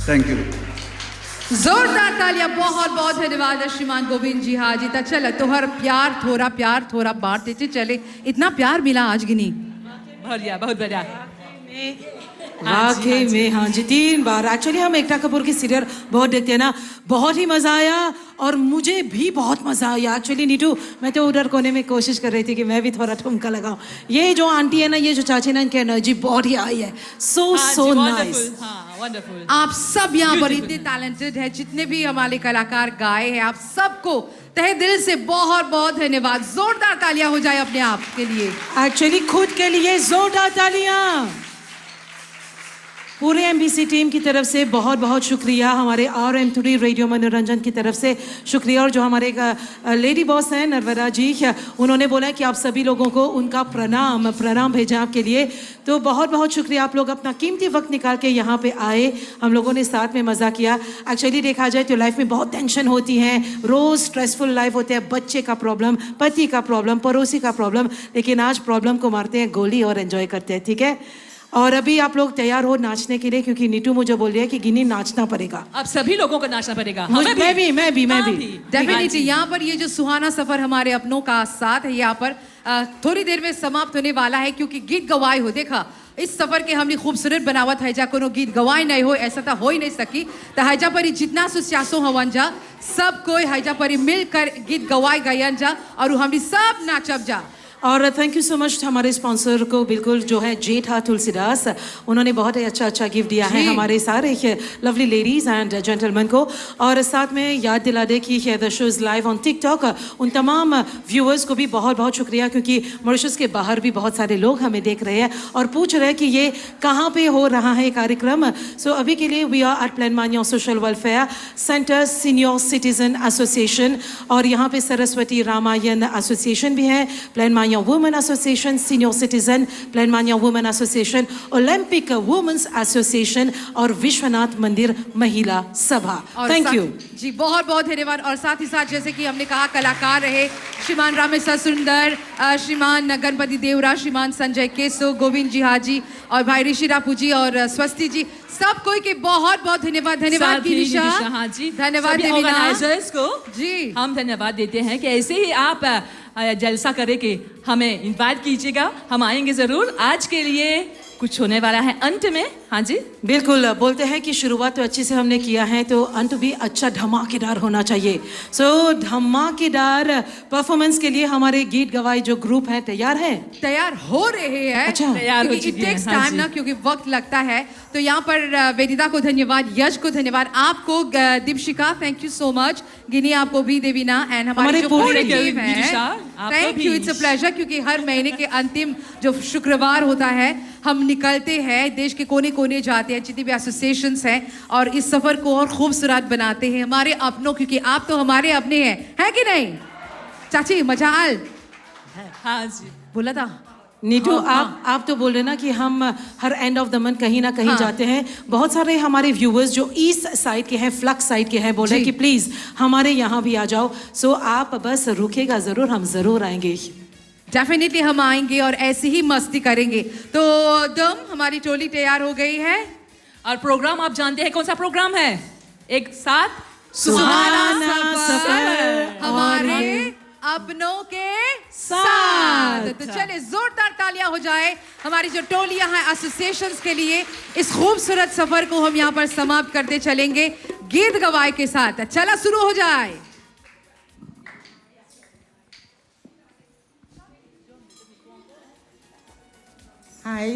Thank you. जोरदार तालियां. बहुत बहुत धन्यवाद श्रीमान गोविंद जी. हाँ जी, तो चलो तोहर प्यार थोड़ा बांट देते चले. इतना प्यार मिला आज गिनी. बढ़िया, बहुत बढ़िया. वाकई में हाँ जी 3 बार. एक्चुअली हम एकता कपूर की सीरियल बहुत देखते हैं ना, बहुत ही मजा आया और मुझे भी बहुत मजा आया. एक्चुअली नीटू, मैं तो उधर कोने में कोशिश कर रही थी कि मैं भी थोड़ा ठुमका लगाऊं. ये जो आंटी है ना, ये जो चाची ना, इनकी एनर्जी बहुत ही आई है. So nice. वंडरफुल. आप सब यहाँ पर इतने टैलेंटेड हैं, जितने भी हमारे कलाकार गाए हैं, आप सबको तहे दिल से बहुत बहुत धन्यवाद. जोरदार तालियां हो जाए अपने आप के लिए. एक्चुअली खुद के लिए जोरदार तालियां. पूरे एमबीसी टीम की तरफ से बहुत बहुत शुक्रिया. हमारे RM3 रेडियो मनोरंजन की तरफ से शुक्रिया. और जो हमारे लेडी बॉस हैं नर्मदा जी, उन्होंने बोला कि आप सभी लोगों को उनका प्रणाम भेजा आपके लिए. तो बहुत बहुत शुक्रिया. आप लोग अपना कीमती वक्त निकाल के यहाँ पे आए. हम लोगों ने साथ में मज़ा किया. एक्चुअली देखा जाए तो लाइफ में बहुत टेंशन होती है, रोज़ स्ट्रेसफुल लाइफ होते हैं. बच्चे का प्रॉब्लम, पति का प्रॉब्लम, पड़ोसी का प्रॉब्लम. लेकिन आज प्रॉब्लम को मारते हैं गोली और एंजॉय करते हैं. ठीक है. और अभी आप लोग तैयार हो नाचने के लिए, क्योंकि नीटू मुझे बोल रही है कि गिनी नाचना पड़ेगा. अब सभी लोगों को नाचना पड़ेगा. मैं भी. डेफिनेटली यहाँ पर ये जो सुहाना सफर हमारे अपनों का साथ है, यहाँ पर थोड़ी देर में समाप्त होने वाला है. क्योंकि गीत गवाए हो, देखा इस सफर के हमने खूबसूरत बनावत है. जा कोनो गीत गवाए नहीं हो, ऐसा तो हो ही नहीं सकी. तो हैजा परी जितना सुस्यासो हवन जा, सब कोई हैजा परी मिलकर गीत गवाए गयन जा और हमने सब नाचब जा. और थैंक यू सो मच हमारे स्पॉन्सर को, बिल्कुल जो है जेठा तुलसीदास, उन्होंने बहुत ही अच्छा गिफ्ट दिया है हमारे सारे लवली लेडीज एंड जेंटलमैन को. और साथ में याद दिला दे कि the show is live on TikTok. उन तमाम व्यूअर्स को भी बहुत बहुत शुक्रिया, क्योंकि मॉरिशस के बाहर भी बहुत सारे लोग हमें देख रहे हैं और पूछ रहे हैं कि ये कहाँ पे हो रहा है कार्यक्रम. सो अभी के लिए वी आर एट प्लान मानिया social welfare centre senior citizen association. और यहाँ पे सरस्वती रामायण एसोसिएशन भी है, plan women association, senior citizen plan मानिया women association, Olympic women's association और विश्वनाथ मंदिर महिला सभा. थैंक यू जी. बहुत बहुत धन्यवाद. और साथ ही साथ जैसे कि हमने कहा, कलाकार रहे श्रीमान रामेश्वर सुंदर, श्रीमान गणपति देवरा, श्रीमान संजय केसो, गोविंद जी हाजी और भाई ऋषि रापू जी और स्वस्ति जी, सब कोई के बहुत बहुत धन्यवाद. धन्यवाद जी. धन्यवाद ऑर्गेनाइजर्स को जी हम धन्यवाद देते हैं कि ऐसे ही आप जलसा करे कि हमें इनवाइट कीजिएगा. हम आएंगे जरूर. आज के लिए कुछ होने वाला है अंत में. हाँ जी बिल्कुल. बोलते हैं कि शुरुआत तो अच्छे से हमने किया है, तो अंत भी अच्छा धमाकेदार होना चाहिए. सो धमाकेदार परफॉर्मेंस के लिए हमारे गीत गवाई जो ग्रुप है तैयार हो रहे हैं. अच्छा, तैयार हो चुकी है. टाइम ना, क्योंकि वक्त लगता है. तो यहाँ पर वेदिता को धन्यवाद, यश को धन्यवाद, आपको Deepshikha thank you so much, गिनी आपको भी, देवीना एंड हमारे जो पूरी टीम है, thank you. It's a pleasure. क्योंकि हर महीने के अंतिम जो शुक्रवार होता है, हम निकलते हैं, देश के कोने कोने जाते हैं, जितनी भी एसोसिएशंस हैं, और इस सफर को और खूबसूरत बनाते हैं हमारे अपनों. क्योंकि आप तो हमारे अपने हैं, है कि नहीं चाची? मजा आल. हाँ जी बोला था नीटू. आप तो बोल रहे ना कि हम her end of the month कहीं ना कहीं जाते हैं. बहुत सारे हमारे व्यूअर्स जो ईस्ट साइड के हैं, फ्लक्स साइड के हैं, बोल रहे हैं कि प्लीज हमारे यहाँ भी आ जाओ. सो आप बस रुकेगा जरूर, हम जरूर आएंगे. डेफिनेटली हम आएंगे और ऐसी ही मस्ती करेंगे. तो हमारी टोली तैयार हो गई है. और प्रोग्राम आप जानते हैं कौन सा प्रोग्राम है? एक साथ सुहाना सफर हमारे अपनों के साथ. तो चलिए जोरदार तालियां हो जाए हमारी जो टोलियां हैं एसोसिएशंस के लिए. इस खूबसूरत सफर को हम यहाँ पर समाप्त करते चलेंगे गीत गवाए के साथ. चला शुरू हो जाए. हाय